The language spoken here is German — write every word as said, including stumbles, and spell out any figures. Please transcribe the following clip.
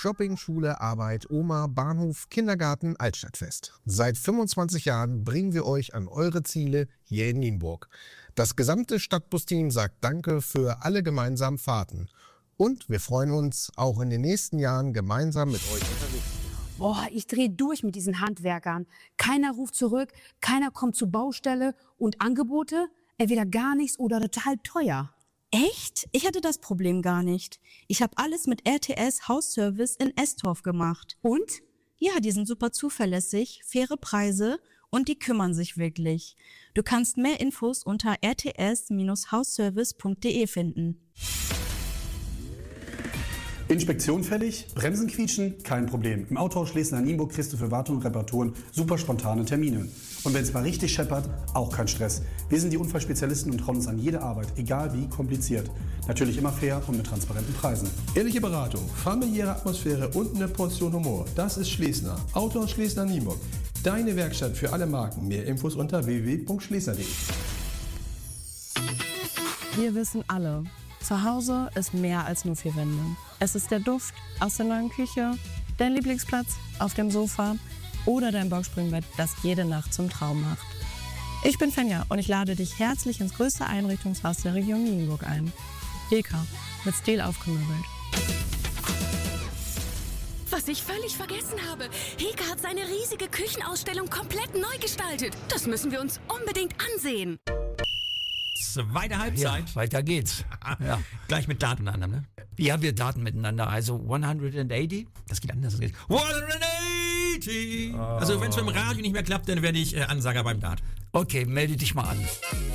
Shopping, Schule, Arbeit, Oma, Bahnhof, Kindergarten, Altstadtfest. Seit fünfundzwanzig Jahren bringen wir euch an eure Ziele hier in Nienburg. Das gesamte Stadtbusteam sagt Danke für alle gemeinsamen Fahrten. Und wir freuen uns, auch in den nächsten Jahren gemeinsam mit euch unterwegs. Boah, ich drehe durch mit diesen Handwerkern. Keiner ruft zurück, keiner kommt zur Baustelle und Angebote, entweder gar nichts oder total teuer. Echt? Ich hatte das Problem gar nicht. Ich habe alles mit R T S Hausservice in Estorf gemacht. Und? Ja, die sind super zuverlässig, faire Preise und die kümmern sich wirklich. Du kannst mehr Infos unter r t s Bindestrich hausservice punkt d e finden. Inspektion fällig? Bremsen quietschen? Kein Problem. Im Autohaus Schlesien-Nienburg kriegst du für Wartung und Reparaturen super spontane Termine. Und wenn es mal richtig scheppert, auch kein Stress. Wir sind die Unfallspezialisten und trauen uns an jede Arbeit, egal wie kompliziert. Natürlich immer fair und mit transparenten Preisen. Ehrliche Beratung, familiäre Atmosphäre und eine Portion Humor. Das ist Schlesner. Autohaus Schlesien-Nienburg. Deine Werkstatt für alle Marken. Mehr Infos unter w w w punkt schlesner punkt d e. Wir wissen alle, zu Hause ist mehr als nur vier Wände. Es ist der Duft aus der neuen Küche, dein Lieblingsplatz auf dem Sofa oder dein Boxspringbett, das jede Nacht zum Traum macht. Ich bin Fenja und ich lade dich herzlich ins größte Einrichtungshaus der Region Nienburg ein. Deka, mit Stil aufgemöbelt. Was ich völlig vergessen habe. Heka hat seine riesige Küchenausstellung komplett neu gestaltet. Das müssen wir uns unbedingt ansehen. Zweite Halbzeit. Ja, weiter geht's. Ja. Gleich mit Daten miteinander, ne? Ja, wir Daten miteinander. Also hundertachtzig. Das geht anders. Das geht hundertachtzig. Oh. Also wenn es beim Radio nicht mehr klappt, dann werde ich äh, Ansager beim Dart. Okay, melde dich mal an.